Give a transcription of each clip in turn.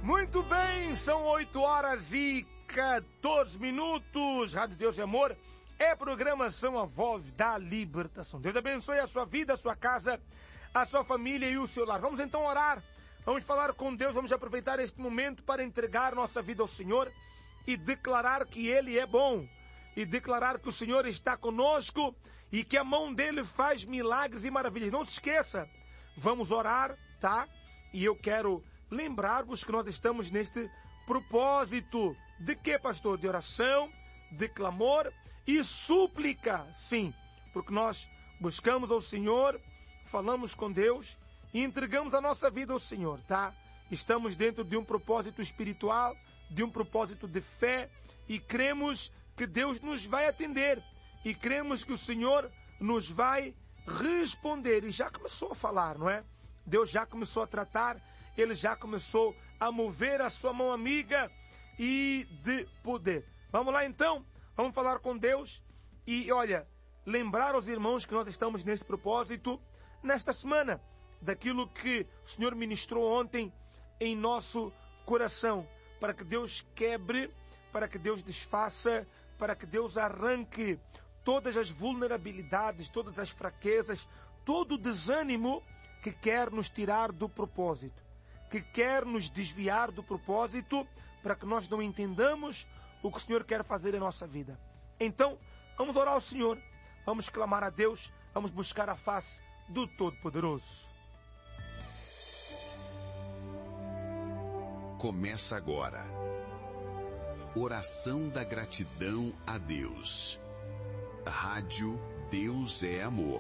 Muito bem, são 8h14. Rádio Deus e Amor é programação A Voz da Libertação. Deus abençoe a sua vida, a sua casa, a sua família e o seu lar. Vamos então orar, vamos falar com Deus, vamos aproveitar este momento para entregar nossa vida ao Senhor e declarar que Ele é bom, e declarar que o Senhor está conosco e que a mão dEle faz milagres e maravilhas. Não se esqueça, vamos orar, tá? E eu quero lembrar-vos que nós estamos neste propósito de quê, pastor? De oração, de clamor e súplica. Sim, porque nós buscamos ao Senhor, falamos com Deus e entregamos a nossa vida ao Senhor, tá? Estamos dentro de um propósito espiritual, de um propósito de fé e cremos que Deus nos vai atender e cremos que o Senhor nos vai responder. E já começou a falar, não é? Deus já começou a tratar, Ele já começou a mover a sua mão amiga e de poder. Vamos lá então, vamos falar com Deus e olha, lembrar aos irmãos que nós estamos nesse propósito, nesta semana, daquilo que o Senhor ministrou ontem em nosso coração, para que Deus quebre, para que Deus desfaça, para que Deus arranque todas as vulnerabilidades, todas as fraquezas, todo o desânimo que quer nos tirar do propósito, que quer nos desviar do propósito, para que nós não entendamos o que o Senhor quer fazer em nossa vida. Então, vamos orar ao Senhor, vamos clamar a Deus, vamos buscar a face do Todo-Poderoso. Começa agora. Oração da gratidão a Deus. Rádio Deus é Amor.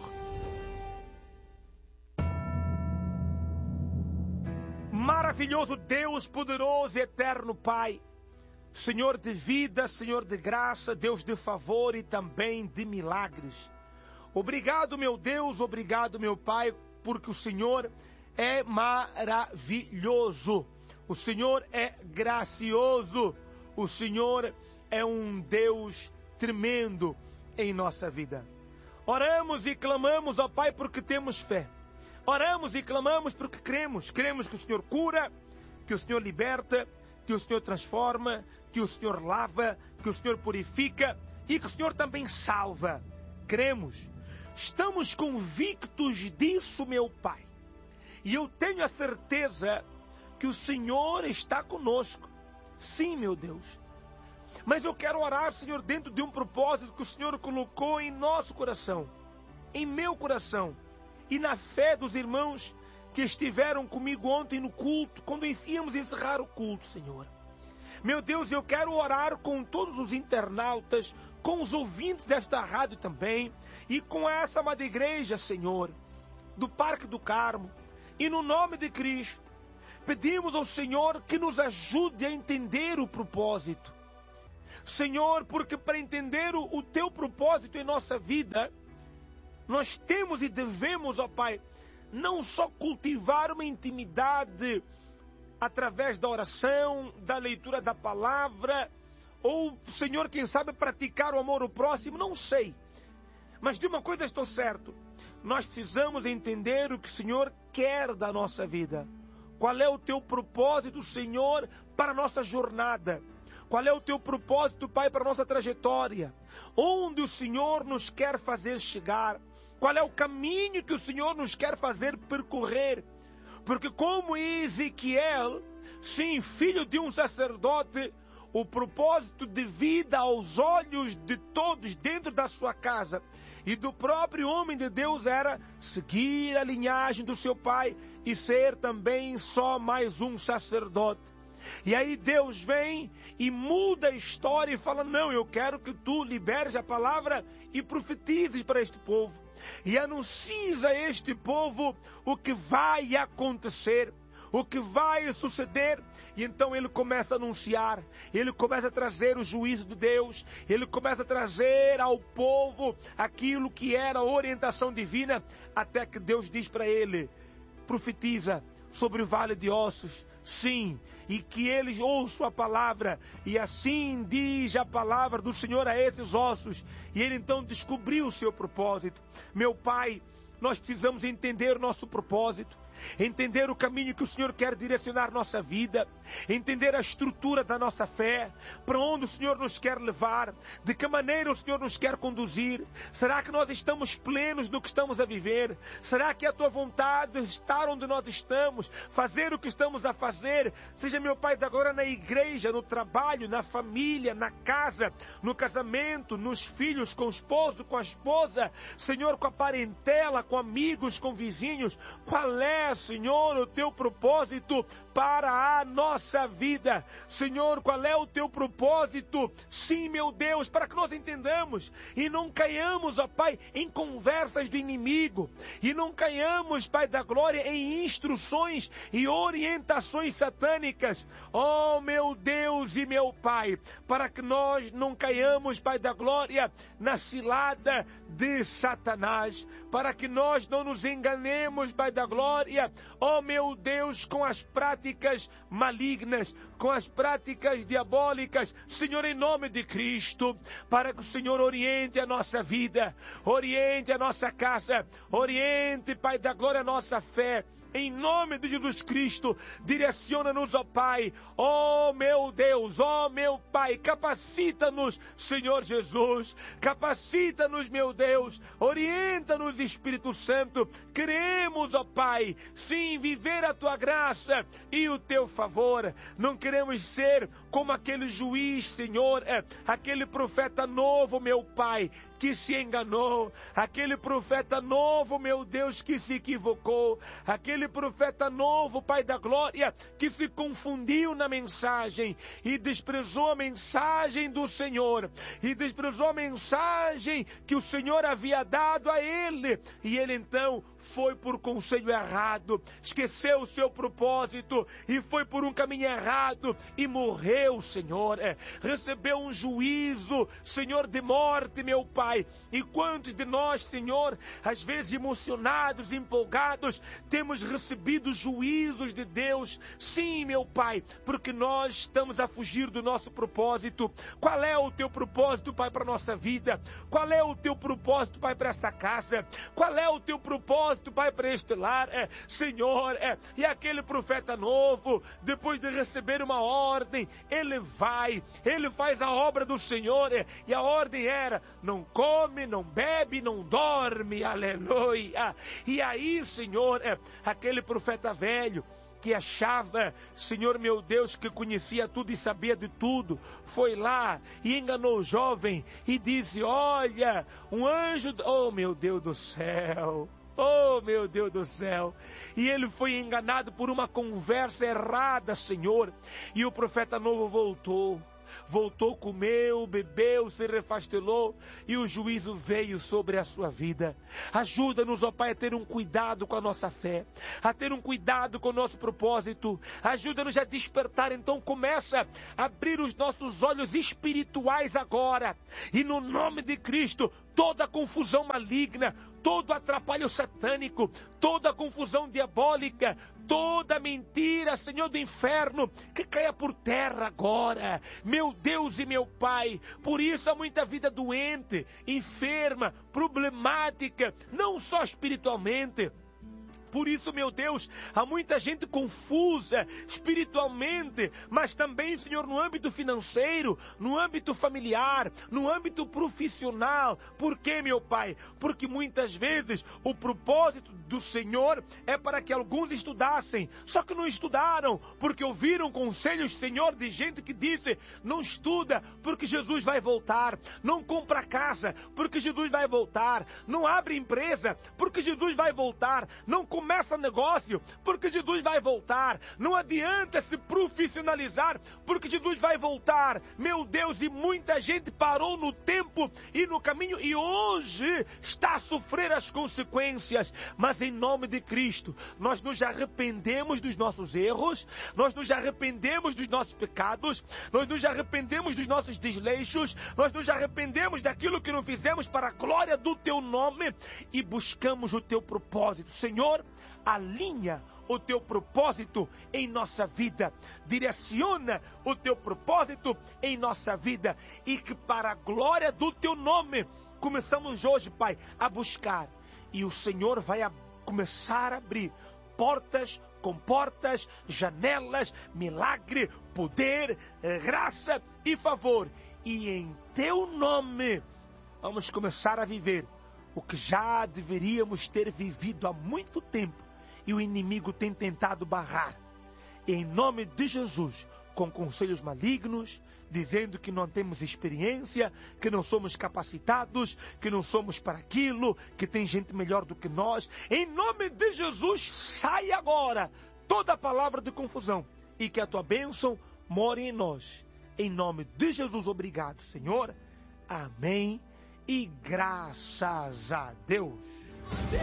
Maravilhoso Deus, poderoso e eterno Pai, Senhor de vida, Senhor de graça, Deus de favor e também de milagres. Obrigado, meu Deus, obrigado, meu Pai, porque o Senhor é maravilhoso, o Senhor é gracioso, o Senhor é um Deus tremendo em nossa vida. Oramos e clamamos, ó Pai, porque temos fé. Oramos e clamamos porque cremos que o Senhor cura, que o Senhor liberta, que o Senhor transforma, que o Senhor lava, que o Senhor purifica e que o Senhor também salva. Cremos, estamos convictos disso, meu Pai. E eu tenho a certeza que o Senhor está conosco. Sim, meu Deus. Mas eu quero orar, Senhor, dentro de um propósito que o Senhor colocou em nosso coração, em meu coração, e na fé dos irmãos que estiveram comigo ontem no culto, quando íamos encerrar o culto, Senhor. Meu Deus, eu quero orar com todos os internautas, com os ouvintes desta rádio também, e com essa amada igreja, Senhor, do Parque do Carmo, e no nome de Cristo, pedimos ao Senhor que nos ajude a entender o propósito. Senhor, porque para entender o Teu propósito em nossa vida, nós temos e devemos, ó Pai, não só cultivar uma intimidade através da oração, da leitura da palavra, ou, Senhor, quem sabe praticar o amor ao próximo, não sei. Mas de uma coisa estou certo, nós precisamos entender o que o Senhor quer da nossa vida. Qual é o Teu propósito, Senhor, para a nossa jornada? Qual é o Teu propósito, Pai, para a nossa trajetória? Onde o Senhor nos quer fazer chegar? Qual é o caminho que o Senhor nos quer fazer percorrer? Porque como Ezequiel, sim, filho de um sacerdote, o propósito de vida aos olhos de todos dentro da sua casa e do próprio homem de Deus era seguir a linhagem do seu pai e ser também só mais um sacerdote. E aí Deus vem e muda a história e fala, não, eu quero que tu liberes a palavra e profetizes para este povo. E anuncies a este povo o que vai acontecer, o que vai suceder. E então ele começa a anunciar, ele começa a trazer o juízo de Deus, ele começa a trazer ao povo aquilo que era a orientação divina, até que Deus diz para ele, profetiza sobre o vale de ossos, sim, e que eles ouçam a palavra, e assim diz a palavra do Senhor a esses ossos. E ele então descobriu o seu propósito. Meu Pai, nós precisamos entender nosso propósito. entender o caminho que o Senhor quer direcionar nossa vida, entender a estrutura da nossa fé, para onde o Senhor nos quer levar, de que maneira o Senhor nos quer conduzir. Será que nós estamos plenos do que estamos a viver? Será que é a tua vontade estar onde nós estamos, fazer o que estamos a fazer, seja, meu Pai, agora na igreja, no trabalho, na família, na casa, no casamento, nos filhos, com o esposo, com a esposa, Senhor, com a parentela, com amigos, com vizinhos? Qual é, Senhor, o teu propósito para a nossa vida? Senhor, qual é o teu propósito? Sim, meu Deus, para que nós entendamos e não caiamos, ó Pai, em conversas do inimigo, e não caiamos, Pai da glória, em instruções e orientações satânicas. Ó meu Deus e meu Pai, para que nós não caiamos, Pai da glória, na cilada de Satanás, para que nós não nos enganemos, Pai da glória, ó meu Deus, com as práticas malignas, com as práticas diabólicas, Senhor, em nome de Cristo, para que o Senhor oriente a nossa vida, oriente a nossa casa, oriente, Pai da glória, a nossa fé. Em nome de Jesus Cristo, direciona-nos, ó Pai, ó meu Deus, ó meu Pai, capacita-nos, Senhor Jesus, capacita-nos, meu Deus, orienta-nos, Espírito Santo. Queremos, ó Pai, sim, viver a Tua graça e o Teu favor. Não queremos ser como aquele juiz, Senhor, aquele profeta novo, meu Pai, que se enganou, aquele profeta novo, meu Deus, que se equivocou, aquele profeta novo, Pai da glória, que se confundiu na mensagem e desprezou a mensagem do Senhor, e desprezou a mensagem que o Senhor havia dado a ele, e ele então foi por conselho errado, esqueceu o seu propósito e foi por um caminho errado e morreu, Senhor, recebeu um juízo, Senhor, de morte, meu Pai. E quantos de nós, Senhor, às vezes emocionados, empolgados, temos recebido juízos de Deus? Sim, meu Pai, porque nós estamos a fugir do nosso propósito. Qual é o teu propósito, Pai, para a nossa vida? Qual é o teu propósito, Pai, para esta casa? Qual é o teu propósito, Pai, para este lar? Senhor, e aquele profeta novo, depois de receber uma ordem, ele faz a obra do Senhor, e a ordem era: não come, não bebe, não dorme, aleluia. E aí, Senhor, aquele profeta velho, que achava, Senhor meu Deus, que conhecia tudo e sabia de tudo, foi lá e enganou o jovem e disse: olha, um anjo, oh meu Deus do céu, oh meu Deus do céu. E ele foi enganado por uma conversa errada, Senhor, e o profeta novo voltou, comeu, bebeu, se refastelou, e o juízo veio sobre a sua vida. Ajuda-nos, ó Pai, a ter um cuidado com a nossa fé, a ter um cuidado com o nosso propósito. Ajuda-nos a despertar. Então começa a abrir os nossos olhos espirituais agora, e no nome de Cristo, toda confusão maligna, todo atrapalho satânico, toda confusão diabólica, toda mentira, Senhor, do inferno, que caia por terra agora, meu Deus e meu Pai. Por isso há muita vida doente, enferma, problemática, não só espiritualmente. Por isso, meu Deus, há muita gente confusa espiritualmente, mas também, Senhor, no âmbito financeiro, no âmbito familiar, no âmbito profissional. Por quê, meu Pai? Porque muitas vezes o propósito do Senhor é para que alguns estudassem, só que não estudaram, porque ouviram conselhos, Senhor, de gente que disse: não estuda, porque Jesus vai voltar. Não compra casa, porque Jesus vai voltar. Não abre empresa, porque Jesus vai voltar. Não começa negócio, porque Jesus vai voltar. Não adianta se profissionalizar, porque Jesus vai voltar. Meu Deus, e muita gente parou no tempo e no caminho e hoje está a sofrer as consequências. Mas em nome de Cristo, nós nos arrependemos dos nossos erros, nós nos arrependemos dos nossos pecados, nós nos arrependemos dos nossos desleixos, nós nos arrependemos daquilo que não fizemos para a glória do Teu nome e buscamos o Teu propósito. Senhor, alinha o Teu propósito em nossa vida, direciona o Teu propósito em nossa vida, e que para a glória do Teu nome começamos hoje, Pai, a buscar, e o Senhor vai começar a abrir portas, com portas, janelas, milagre, poder, graça e favor. E em teu nome vamos começar a viver o que já deveríamos ter vivido há muito tempo e o inimigo tem tentado barrar. Em nome de Jesus, com conselhos malignos, dizendo que não temos experiência, que não somos capacitados, que não somos para aquilo, que tem gente melhor do que nós. Em nome de Jesus, sai agora toda palavra de confusão e que a tua bênção more em nós. Em nome de Jesus, obrigado, Senhor. Amém e graças a Deus.